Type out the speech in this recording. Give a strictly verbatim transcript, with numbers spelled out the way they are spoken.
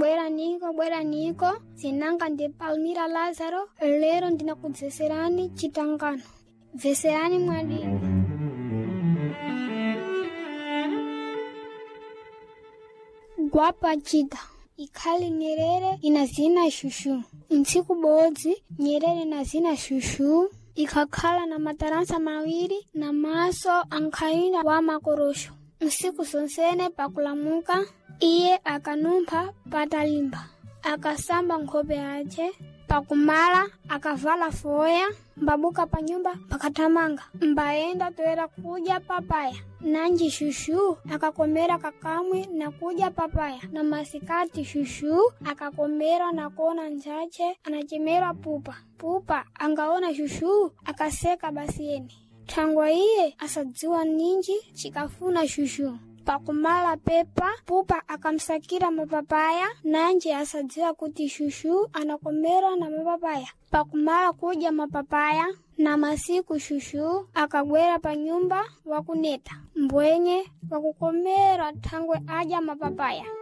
Bwera niko, bwera niko, zinanga ndi Palmira Lazaro, lero ndinakudziserani chitangano. Veserani mwadini. Gwapa chita. Ikhali Nyerere inazina shushu. Ntsiku bodzi, Nyerere inazina shushu. Ikakhala na mataransa mawiri na maso ankhaina wa makorosho. Nsiku sonsene pakulamuka, iye akanumpha patalimba. Akasamba nkhope yace, pakumala akavala foya, mbabuka pa nyumba pakatamanga. Mbaenda toera kuja papaya. Nanji shushu akakomera kakamwe na kuja papaya. Na masikati shushu akakomera na kona nchache anachemera pupa. Pupa angaona shushu akaseka basieni. Thangwa iye asadziwa ninji chikafuna shushu. Pakumala pepa, pupa akamsakira mapapaya, nanji asadziwa kuti shushu anakomera na mapapaya. Pakumala kuja mapapaya, na masiku shushu akagwera pa nyumba wakuneta. Mbwenye wakukomera thangwe aja mapapaya.